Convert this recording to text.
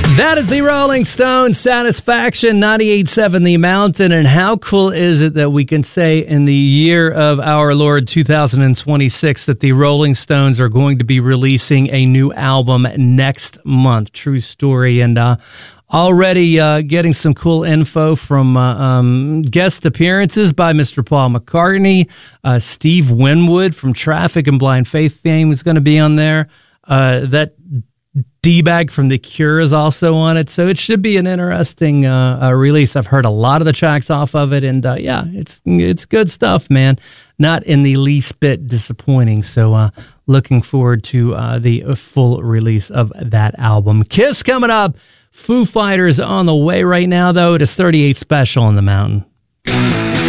That is the Rolling Stones, Satisfaction, 98.7 The Mountain. And how cool is it that we can say in the year of our Lord 2026 that the Rolling Stones are going to be releasing a new album next month? True story. And already getting some cool info from guest appearances by Mr. Paul McCartney. Steve Winwood from Traffic and Blind Faith fame is going to be on there. That D-Bag from The Cure is also on it, so it should be an interesting release. I've heard a lot of the tracks off of it, and yeah, it's good stuff, man. Not in the least bit disappointing, so looking forward to the full release of that album. Kiss coming up. Foo Fighters on the way right now, though. It is 38 Special in the Mountain.